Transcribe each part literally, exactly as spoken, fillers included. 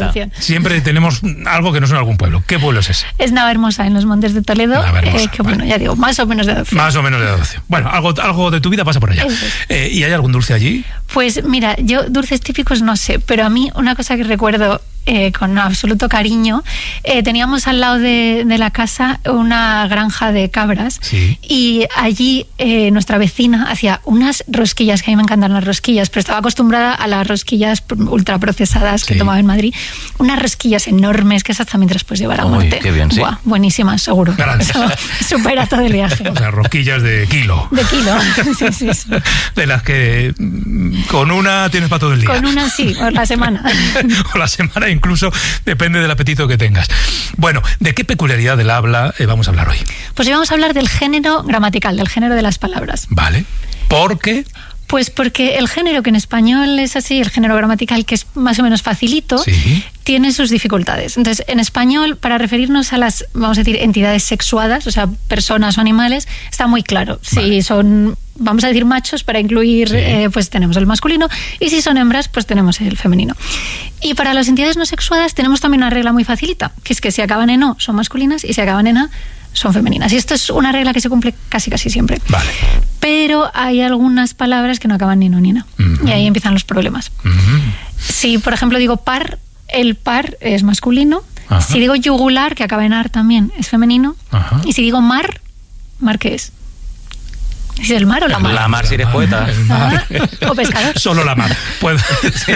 canción. Siempre tenemos algo que no suena a algún pueblo. ¿Qué pueblo es ese? Es Navahermosa, en los Montes de Toledo. Navahermosa, eh, que bueno, vale. ya digo, más o menos de adopción. Más o menos de adopción. Bueno, algo, algo de tu vida pasa por allá. Eh, ¿Y hay algún dulce allí? Pues mira, yo dulces típicos no sé, pero a mí una cosa que recuerdo eh, con absoluto cariño, eh, teníamos al lado de, de la casa una granja de cabras, sí. y allí eh, nuestra vecina hacía unas rosquillas, que a mí me encantan las rosquillas, pero estaba acostumbrada a las rosquillas ultraprocesadas que sí. tomaba en Madrid, unas rosquillas enormes que esas también te las puedes llevar a Uy, muerte. qué bien, sí. Buah, buenísimas, seguro. Grandes. Eso supera todo el viaje. O sea, rosquillas de kilo. De kilo, sí, sí, sí. De las que mm, con una tienes para todo el día. Con una sí, o la semana. O la semana incluso, depende del apetito que tengas. Bueno, ¿de qué peculiaridad del habla eh, vamos a hablar hoy? Pues hoy vamos a hablar del género gramatical, del género de las palabras. Vale. ¿Por qué? Pues porque el género, que en español es así, el género gramatical, que es más o menos facilito, sí. tiene sus dificultades. Entonces, en español, para referirnos a las, vamos a decir, entidades sexuadas, o sea, personas o animales, está muy claro. Vale. Si son, vamos a decir, machos, para incluir, sí. eh, pues tenemos el masculino, y si son hembras, pues tenemos el femenino. Y para las entidades no sexuadas tenemos también una regla muy facilita, que es que si acaban en O son masculinas y si acaban en A son femeninas. Y esto es una regla que se cumple casi casi siempre. Vale. Pero hay algunas palabras que no acaban ni en O ni en A. Uh-huh. Y ahí empiezan los problemas. Uh-huh. Si, por ejemplo, digo par, el par es masculino. Uh-huh. Si digo yugular, que acaba en ar también, es femenino. Uh-huh. Y si digo mar, ¿mar qué es? ¿Es el mar o la mar? La mar, si eres poeta. Ah, o pescador. Solo la mar. Pues, sí.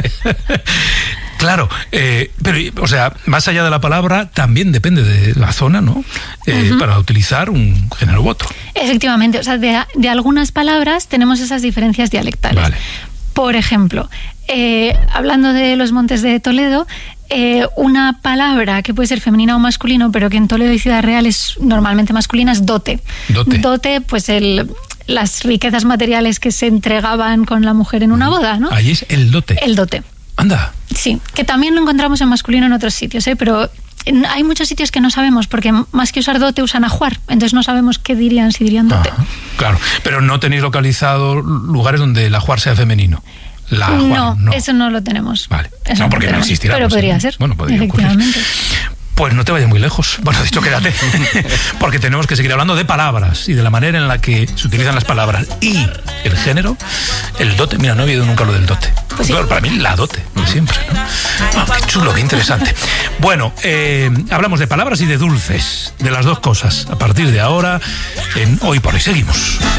Claro, eh, pero, o sea, más allá de la palabra, también depende de la zona, ¿no? Eh, uh-huh. Para utilizar un género u otro. Efectivamente, o sea, de, de algunas palabras tenemos esas diferencias dialectales. Vale. Por ejemplo, eh, hablando de los Montes de Toledo, eh, una palabra que puede ser femenina o masculino, pero que en Toledo y Ciudad Real es normalmente masculina, es dote. Dote. Dote, pues el... las riquezas materiales que se entregaban con la mujer en una boda, ¿no? Ahí es el dote. El dote. Anda. Sí, que también lo encontramos en masculino en otros sitios, ¿eh? Pero hay muchos sitios que no sabemos, porque más que usar dote usan ajuar, entonces no sabemos qué dirían si dirían dote. Ajá, claro, pero no tenéis localizado lugares donde el ajuar sea femenino. La ajuar, no, no, eso no lo tenemos. Vale, eso no, porque no, no existirá. Pero pues, podría ¿no? ser, bueno, podría efectivamente. Ocurrir. Pues no te vayas muy lejos. Bueno, dicho, quédate. Porque tenemos que seguir hablando de palabras y de la manera en la que se utilizan las palabras. Y el género, el dote. Mira, no he oído nunca lo del dote. Pues sí. Claro, para mí la dote, siempre, ¿no? Ah, qué chulo, qué interesante. Bueno, eh, hablamos de palabras y de dulces, de las dos cosas. A partir de ahora, en Hoy por Hoy. Seguimos.